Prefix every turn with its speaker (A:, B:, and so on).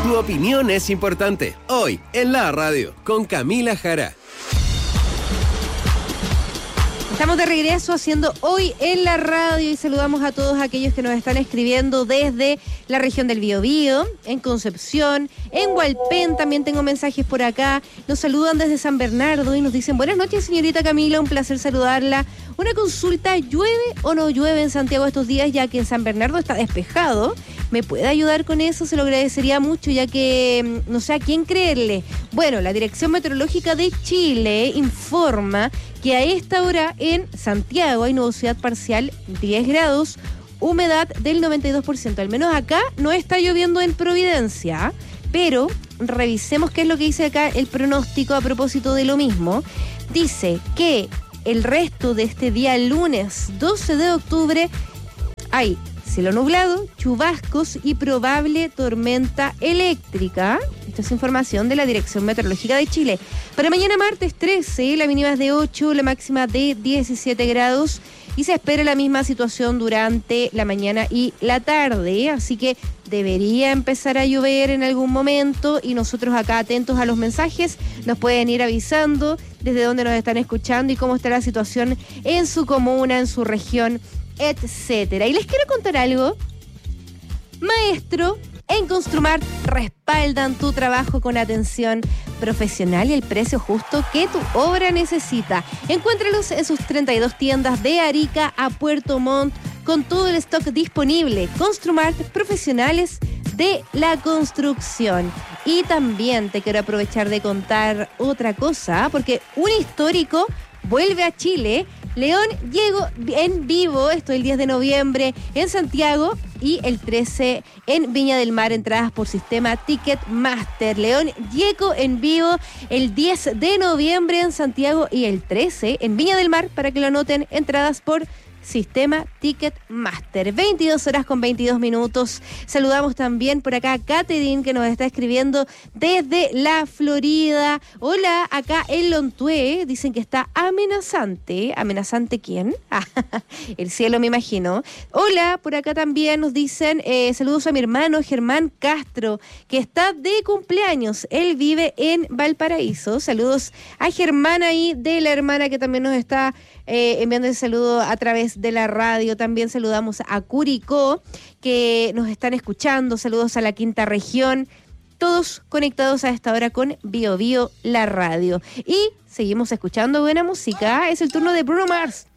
A: Tu opinión es importante. Hoy, en la radio, con Camila Jara.
B: Estamos de regreso haciendo Hoy en la Radio y saludamos a todos aquellos que nos están escribiendo desde la región del Biobío, en Concepción, en Hualpén, también tengo mensajes por acá. Nos saludan desde San Bernardo y nos dicen: buenas noches, señorita Camila, un placer saludarla. Una consulta: ¿llueve o no llueve en Santiago estos días, ya que en San Bernardo está despejado? ¿Me puede ayudar con eso? Se lo agradecería mucho, ya que no sé a quién creerle. Bueno, la Dirección Meteorológica de Chile informa que a esta hora en Santiago hay nubosidad parcial 10 grados, humedad del 92%. Al menos acá no está lloviendo en Providencia, pero revisemos qué es lo que dice acá el pronóstico a propósito de lo mismo. Dice que el resto de este día lunes 12 de octubre hay cielo nublado, chubascos y probable tormenta eléctrica. Esta es información de la Dirección Meteorológica de Chile. Para mañana martes 13, la mínima es de 8, la máxima de 17 grados y se espera la misma situación durante la mañana y la tarde, así que debería empezar a llover en algún momento y nosotros acá atentos a los mensajes nos pueden ir avisando desde dónde nos están escuchando y cómo está la situación en su comuna, en su región, etcétera. Y les quiero contar algo. Maestro, en Construmart respaldan tu trabajo con atención profesional y el precio justo que tu obra necesita. Encuéntralos en sus 32 tiendas de Arica a Puerto Montt con todo el stock disponible. Construmart, profesionales de la construcción. Y también te quiero aprovechar de contar otra cosa, porque un histórico vuelve a Chile. León llegó en vivo, esto el 10 de noviembre en Santiago y el 13 en Viña del Mar, entradas por sistema Ticketmaster. León Gieco en vivo el 10 de noviembre en Santiago y el 13 en Viña del Mar, para que lo anoten, entradas por sistema Ticketmaster. 22 horas con 22 minutos. Saludamos también por acá a Catherine, que nos está escribiendo desde la Florida. Hola, acá en Lontué dicen que está amenazante. ¿Amenazante quién? El cielo, me imagino. Hola, por acá también nos dicen saludos a mi hermano Germán Castro, que está de cumpleaños. Él vive en Valparaíso. Saludos a Germán ahí, de la hermana que también nos está enviando el saludo a través de la radio. También saludamos a Curicó, que nos están escuchando. Saludos a la Quinta Región. Todos conectados a esta hora con Bio Bio, la radio. Y seguimos escuchando buena música. Es el turno de Bruno Mars.